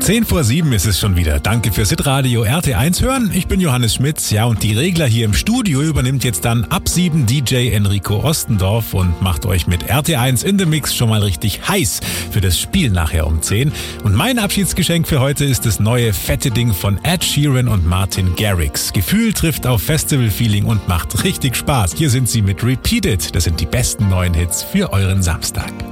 6:10 ist es schon wieder. Danke fürs Hitradio RT1 hören. Ich bin Johannes Schmitz. Ja, und die Regler hier im Studio übernimmt jetzt dann ab 7 DJ Enrico Ostendorf und macht euch mit RT1 in the Mix schon mal richtig heiß für das Spiel nachher um 10. Und mein Abschiedsgeschenk für heute ist das neue fette Ding von Ed Sheeran und Martin Garrix. Gefühl trifft auf Festival-Feeling und macht richtig Spaß. Hier sind sie mit Repeat It. Das sind die besten neuen Hits für euren Samstag.